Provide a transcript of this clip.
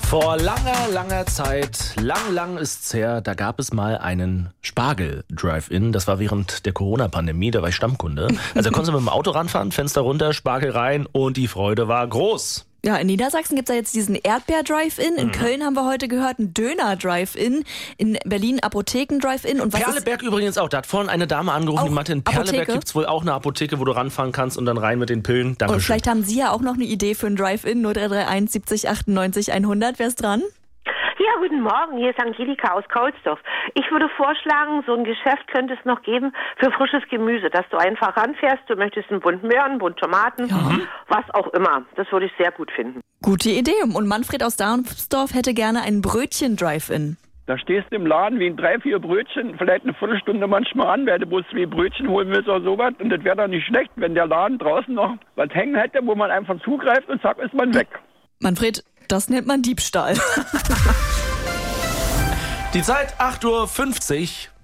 Vor langer Zeit, lang ist's her, da gab es mal einen Spargel-Drive-In. Das war während der Corona-Pandemie, da war ich Stammkunde. Also da konntest du mit dem Auto ranfahren, Fenster runter, Spargel rein und die Freude war groß. Ja, in Niedersachsen gibt's ja jetzt diesen Erdbeer-Drive-In. In Köln haben wir heute gehört, einen Döner-Drive-In. In Berlin Apotheken-Drive-In. Und Perleberg übrigens auch. Da hat vorhin eine Dame angerufen, die meinte, in Perleberg gibt's wohl auch eine Apotheke, wo du ranfahren kannst und dann rein mit den Pillen. Dankeschön. Und vielleicht haben Sie ja auch noch eine Idee für einen Drive-In. 0331 70 98 100. Wer ist dran? Ja, guten Morgen, hier ist Angelika aus Kaulsdorf. Ich würde vorschlagen, so ein Geschäft könnte es noch geben für frisches Gemüse, dass du einfach ranfährst, du möchtest einen Bund Möhren, einen Bund Tomaten, was auch immer. Das würde ich sehr gut finden. Gute Idee. Und Manfred aus Darmsdorf hätte gerne einen Brötchen-Drive-In. Da stehst du im Laden wegen 3, 4 Brötchen, vielleicht eine Viertelstunde manchmal an, weil du bloß 2 Brötchen holen willst oder sowas. Und das wäre doch nicht schlecht, wenn der Laden draußen noch was hängen hätte, wo man einfach zugreift und zack, ist man weg. Manfred, das nennt man Diebstahl. Die Zeit 8:50 Uhr.